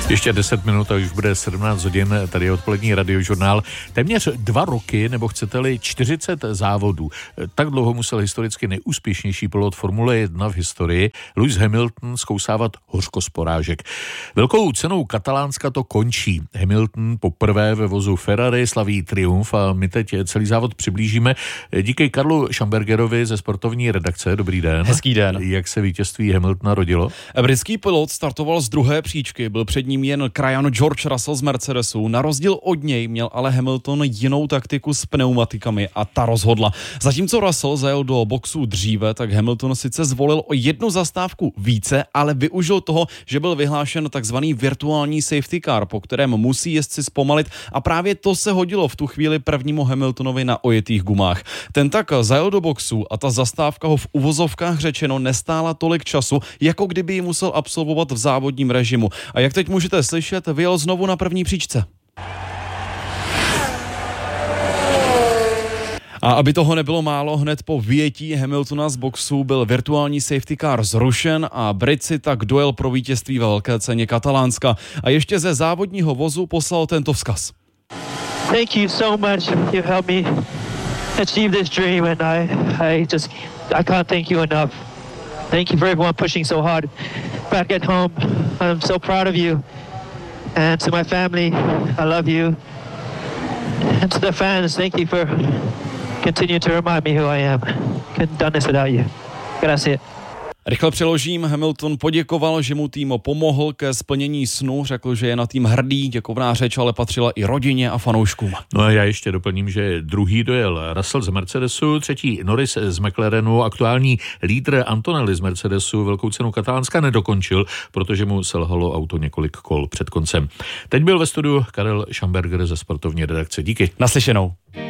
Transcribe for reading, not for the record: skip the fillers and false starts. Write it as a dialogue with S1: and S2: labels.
S1: Ještě 10 minut a už bude 17 hodin, tady je odpolední radiožurnál. Téměř 2 roky, nebo chcete-li 40 závodů. Tak dlouho musel historicky nejúspěšnější pilot Formule 1 v historii Lewis Hamilton zkousávat hořko z porážek. Velkou cenou Katalánska to končí. Hamilton poprvé ve vozu Ferrari slaví triumf a my teď celý závod přiblížíme. Díky Karlu Schambergerovi ze sportovní redakce. Dobrý den.
S2: Hezký den.
S1: Jak se vítězství Hamiltona rodilo?
S2: Britský pilot startoval z druhé příčky, byl před ním jen krajan George Russell z Mercedesu. Na rozdíl od něj měl ale Hamilton jinou taktiku s pneumatikami a ta rozhodla. Zatímco Russell zajel do boxu dříve, tak Hamilton sice zvolil o jednu zastávku více, ale využil toho, že byl vyhlášen takzvaný virtuální safety car, po kterém musí jezdci zpomalit, a právě to se hodilo v tu chvíli prvnímu Hamiltonovi na ojetých gumách. Ten tak zajel do boxu a ta zastávka ho v uvozovkách řečeno nestála tolik času, jako kdyby ji musel absolvovat v závodním režimu. A jak teď můžete slyšet, vyjel znovu na první příčce. A aby toho nebylo málo, hned po vyjetí Hamiltona z boxu byl virtuální safety car zrušen a Brit si tak dojel pro vítězství ve velké ceně Katalánska. A ještě ze závodního vozu poslal tento vzkaz.
S3: Thank you so much. You helped me achieve this dream and I can't thank you enough. Thank you for everyone pushing so hard. Back at home, I'm so proud of you. And to my family, I love you. And to the fans, thank you for continuing to remind me who I am. Couldn't have done this without you. Gracias.
S2: Rychle přeložím, Hamilton poděkoval, že mu tým pomohl ke splnění snu, řekl, že je na tým hrdý, děkovná řeč ale patřila i rodině a fanouškům.
S1: No a já ještě doplním, že druhý dojel Russell z Mercedesu, třetí Norris z McLarenu, aktuální lídr Antonelli z Mercedesu velkou cenu Katalánska nedokončil, protože mu selhalo auto několik kol před koncem. Teď byl ve studiu Karel Schamberger ze sportovní redakce. Díky.
S2: Naslyšenou.